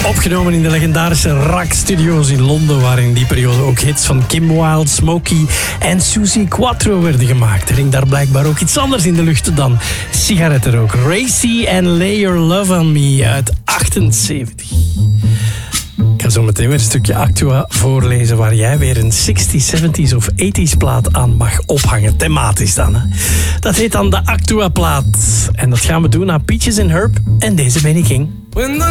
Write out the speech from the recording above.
Opgenomen in de legendarische RAK-studio's in Londen, waar in die periode ook hits van Kim Wilde, Smokey en Suzi Quatro werden gemaakt. Er hing daar blijkbaar ook iets anders in de lucht dan sigarettenrook. Racy en Lay Your Love On Me uit 78. Ik ga zo meteen weer een stukje Actua voorlezen waar jij weer een 60s, 70s of 80s plaat aan mag ophangen. Thematisch dan. Hè? Dat heet dan de Actua plaat. En dat gaan we doen aan Peaches and Herb en deze Benny King.